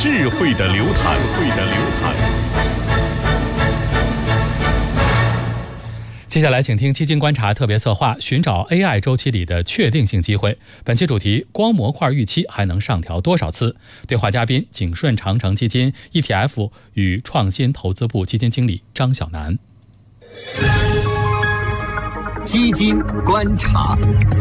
智慧的流淌。接下来请听基金观察特别策划，寻找 AI 周期里的确定性机会。本期主题：光模块预期还能上调多少次？对话嘉宾：景顺长城基金 ETF 与创新投资部基金经理张晓楠。 基金观察。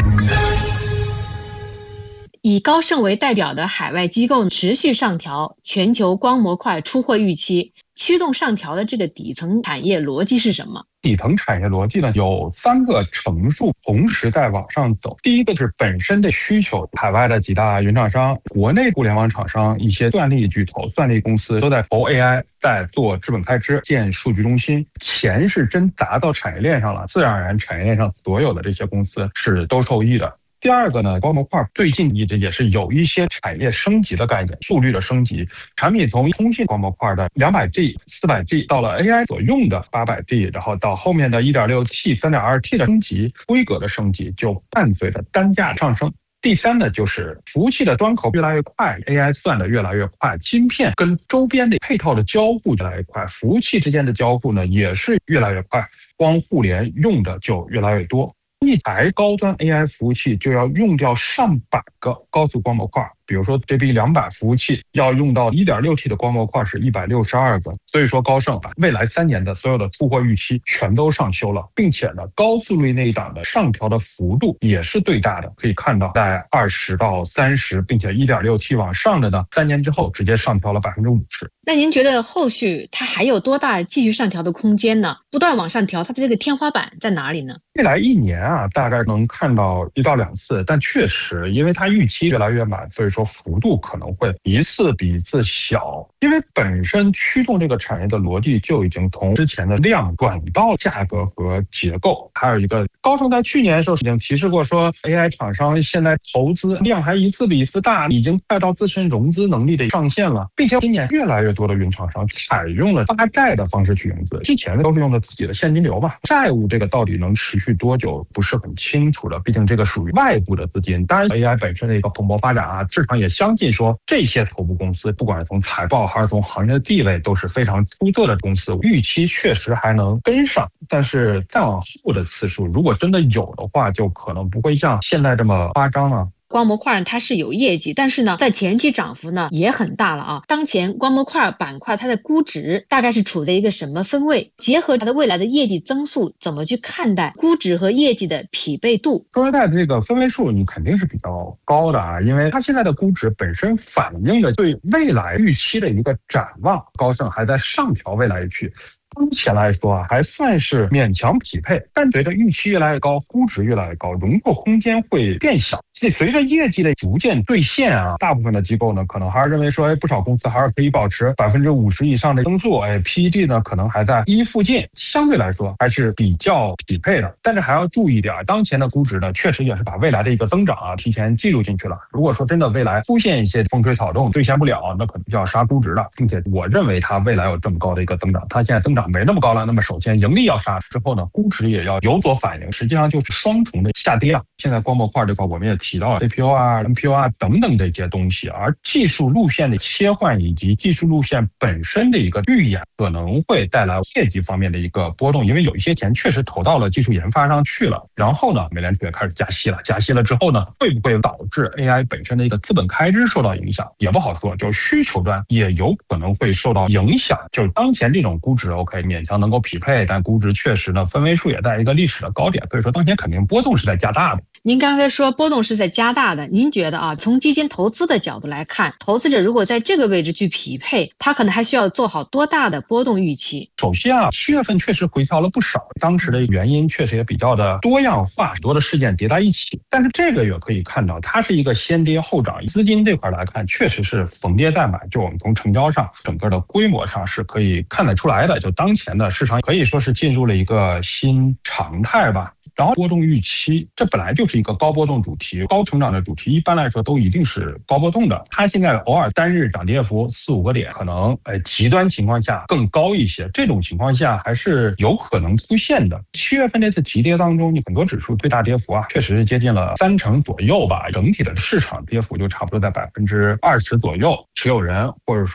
以高盛为代表的海外机构持续上调全球光模块出货预期，驱动上调的这个底层产业逻辑是什么？ 底层产业逻辑呢，有3个乘数同时在往上走。第一个是本身的需求，海外的几大云厂商、国内互联网厂商、一些算力巨头、算力公司都在投 AI， 在做资本开支、建数据中心，钱是真砸到产业链上了，自然而然产业链上所有的这些公司是都受益的。第二个呢，光模块最近一直也是有一些产业升级的概念，速率的升级，产品从通信光模块的200G、400G 到了 AI 所用的800G， 然后到后面的 1.6T、3.2T 的升级，规格的升级就伴随着单价上升。第三呢，就是服务器的端口越来越快， AI 算的越来越快，芯片跟周边的配套的交互越来越快，服务器之间的交互呢也是越来越快，光互联用的就越来越多。一台高端 AI 服务器就要用掉上百个高速光模块，比如说 GB200 服务器要用到 1.6T 的光模块是162个，所以说高盛把未来3年的所有的出货预期全都上修了，并且呢，高速率那一档的上调的幅度也是最大的，可以看到在20到30，并且 1.6T 往上的呢，3年之后直接上调了50%。 那您觉得后续它还有多大继续上调的空间呢？不断往上调，它的这个天花板在哪里呢？ 未来1年啊，大概能看到1到2次，但确实因为它预期越来越满，所以说幅度可能会一次比一次小。因为本身驱动这个产业的逻辑就已经从之前的量转到价格和结构。还有一个，高盛在去年的时候已经提示过说 AI 厂商现在投资量还一次比一次大，已经快到自身融资能力的上限了，并且今年越来越多的云厂商采用了发债的方式去融资，之前都是用的自己的现金流嘛，债务这个到底能持续多久不是很清楚的，毕竟这个属于外部的资金。当然 AI 本身的一个蓬勃发展啊，市场也相信说这些头部公司不管是从财报还是从行业的地位都是非常出色的公司，预期确实还能跟上，但是再往后的次数如果真的有的话，就可能不会像现在这么夸张了。 光模块它是有业绩，但是呢，在前期涨幅呢也很大了啊。当前光模块板块它的估值大概是处在一个什么分位？结合它的未来的业绩增速，怎么去看待估值和业绩的匹配度？ 说实在，这个分位数你肯定是比较高的啊，因为它现在的估值本身反映了对未来预期的一个展望，高盛还在上调未来预期。当前来说啊，还算是勉强匹配，但随着预期越来越高，估值越来越高，容错空间会变小。随着业绩的逐渐兑现啊，大部分的机构呢，可能还是认为说，不少公司还是可以保持50%以上的增速，PEG 呢可能还在1附近，相对来说还是比较匹配的。但是还要注意一点，当前的估值呢，确实也是把未来的一个增长啊提前记录进去了。如果说真的未来出现一些风吹草动兑现不了，那可能就要杀估值了。并且我认为它未来有这么高的一个增长，它现在增长没那么高了，那么首先盈利要杀，之后呢估值也要有所反应，实际上就是双重的下跌啊。现在光模块这块我们也提到了 CPU 啊 NPU 啊等等这些东西，而技术路线的切换以及技术路线本身的一个预演可能会带来业绩方面的一个波动，因为有一些钱确实投到了技术研发上去了。然后呢，美联储也开始加息了，加息了之后呢，会不会导致 AI 本身的一个资本开支受到影响也不好说，就需求端也有可能会受到影响。就当前这种估值 OK 勉强能够匹配，但估值确实呢分位数也在一个历史的高点，所以说当前肯定波动是在加大的。 您刚才说波动是在加大的，您觉得啊，从基金投资的角度来看，投资者如果在这个位置去匹配，他可能还需要做好多大的波动预期？ 首先啊，7月份确实回调了不少，当时的原因确实也比较的多样化，很多的事件叠在一起。但是这个月可以看到，它是一个先跌后涨，资金这块来看，确实是逢跌再买。就我们从成交上，整个的规模上是可以看得出来的。就当前的市场可以说是进入了一个新常态吧。然后波动预期，这本来就是一个高波动主题，高成长的主题，一般来说都一定是高波动的。它现在偶尔单日涨跌幅4-5个点，可能极端情况下更高一些，这种情况下还是有可能出现的。7月份这次急跌当中，你很多指数最大跌幅啊，确实是接近了30%左右吧，整体的市场跌幅就差不多在20%左右，持有人或者说